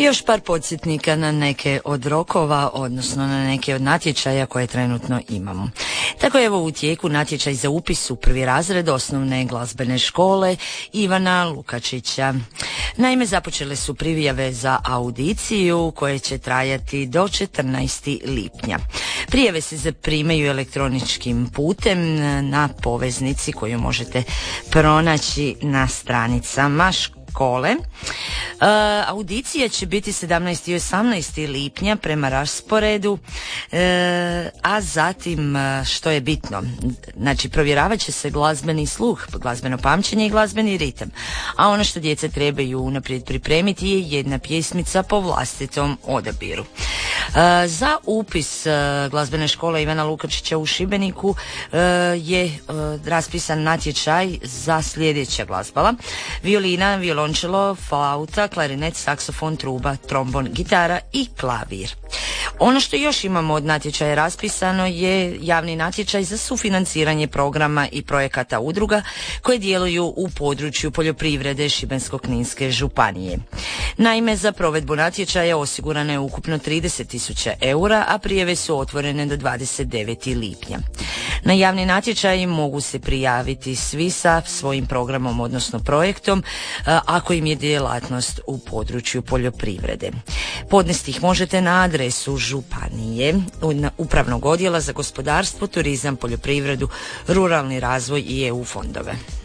još par podsjetnika na neke od rokova, odnosno na neke od natječaja koje trenutno imamo. Tako je evo u tijeku natječaj za upis u prvi razred osnovne glazbene škole Ivana Lukačića. Naime, započele su prijave za audiciju koje će trajati do 14. lipnja. Prijave se zaprimaju elektroničkim putem na poveznici koju možete pronaći na stranicama škole. Audicija će biti 17. i 18. lipnja prema rasporedu, a zatim što je bitno, znači provjeravat će se glazbeni sluh, glazbeno pamćenje i glazbeni ritam, a ono što djeca trebaju unaprijed pripremiti je jedna pjesmica po vlastitom odabiru. Za upis glazbene škole Ivana Lukačića u Šibeniku je raspisan natječaj za sljedeća glazbala: violina, violončelo, flauta, klarinet, saksofon, truba, trombon, gitara i klavir. Ono što još imamo od natječaja raspisano je javni natječaj za sufinanciranje programa i projekata udruga koje djeluju u području poljoprivrede Šibensko-kninske županije. Naime, za provedbu natječaja osigurano je ukupno 30.000 eura, a prijave su otvorene do 29. lipnja. Na javni natječaj mogu se prijaviti svi sa svojim programom, odnosno projektom, ako im je djelatnost u području poljoprivrede. Podnesti ih možete na adresu županije, Upravnog odjela za gospodarstvo, turizam, poljoprivredu, ruralni razvoj i EU fondove.